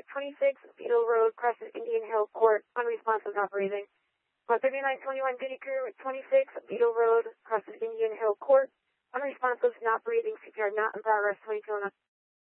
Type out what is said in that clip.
26 Beetle Road, Crescent Indian Hill Court, unresponsive, not breathing. 3921 Guinea Crew, 26 Beetle Road, Crescent Indian Hill Court, unresponsive, not breathing, CPR not in progress, 2209.